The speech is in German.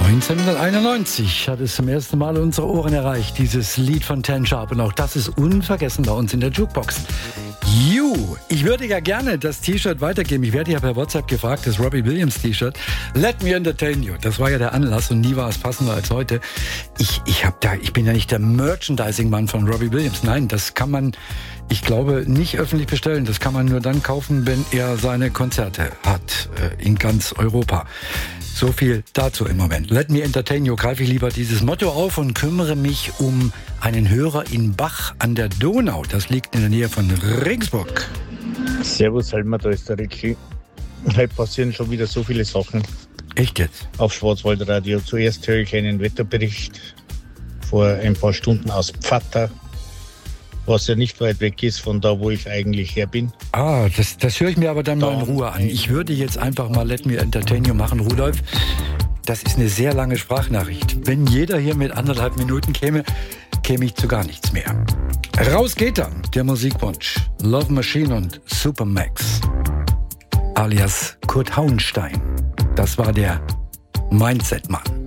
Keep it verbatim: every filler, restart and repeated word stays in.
neunzehnhunderteinundneunzig hat es zum ersten Mal unsere Ohren erreicht, dieses Lied von Ten Sharp. Und auch das ist unvergessen bei uns in der Jukebox. You, ich würde ja gerne das T-Shirt weitergeben. Ich werde ja per WhatsApp gefragt, das Robbie Williams T-Shirt. Let me entertain you. Das war ja der Anlass und nie war es passender als heute. Ich, ich, hab da, ich bin ja nicht der Merchandising-Mann von Robbie Williams. Nein, das kann man, ich glaube, nicht öffentlich bestellen. Das kann man nur dann kaufen, wenn er seine Konzerte hat äh, in ganz Europa. So viel dazu im Moment. Let me entertain you. Greife ich lieber dieses Motto auf und kümmere mich um einen Hörer in Bach an der Donau. Das liegt in der Nähe von Regensburg. Servus, Helmer, da ist der Ricky. Heute passieren schon wieder so viele Sachen. Echt jetzt? Auf Schwarzwaldradio. Zuerst höre ich einen Wetterbericht vor ein paar Stunden aus Pfatter, was ja nicht weit weg ist von da, wo ich eigentlich her bin. Ah, das, das höre ich mir aber dann mal in Ruhe an. Ich würde jetzt einfach mal Let Me Entertain You machen, Rudolf. Das ist eine sehr lange Sprachnachricht. Wenn jeder hier mit anderthalb Minuten käme, käme ich zu gar nichts mehr. Raus geht dann der Musikwunsch. Love Machine und Supermax, alias Kurt Hauenstein. Das war der Mindset-Mann.